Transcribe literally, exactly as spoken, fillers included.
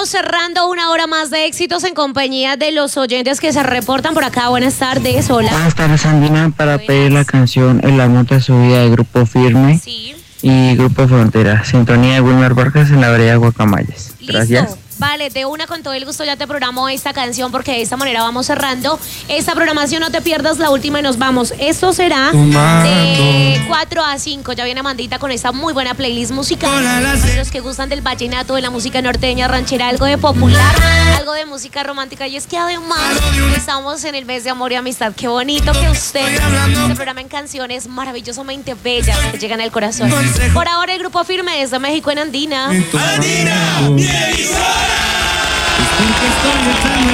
vamos cerrando una hora más de éxitos en compañía de los oyentes que se reportan por acá. Buenas tardes, hola. Buenas tardes, Andina, para Buenas. pedir la canción El amor de su vida de Grupo Firme Sí. y Grupo Frontera, sintonía de Wilmer Vargas en la vereda Guacamayas. Gracias. Listo. Vale, de una con todo el gusto ya te programo esta canción porque de esta manera vamos cerrando esta programación. No te pierdas la última y nos vamos. Esto será de cuatro a cinco. Ya viene Amandita con esta muy buena playlist musical. Para los que gustan del vallenato, de la música norteña, ranchera, algo de popular, algo de música romántica. Y es que además estamos en el mes de amor y amistad. Qué bonito que usted se programa en canciones maravillosamente bellas que llegan al corazón. Por ahora el Grupo Firme desde México en Andina. Andina, mi emisora.